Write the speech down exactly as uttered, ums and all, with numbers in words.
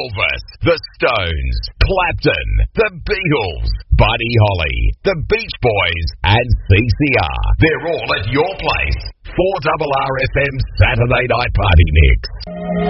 Elvis, The Stones, Clapton, The Beatles, Buddy Holly, The Beach Boys, and C C R. They're all at your place. four R R F M Saturday Night Party Mix.